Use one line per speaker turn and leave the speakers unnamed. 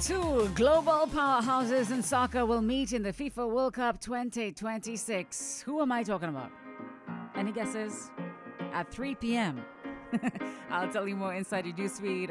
Two global powerhouses in soccer will meet in the FIFA World Cup 2026. Who am I talking about? Any guesses? At 3 p.m. I'll tell you more inside your newsfeed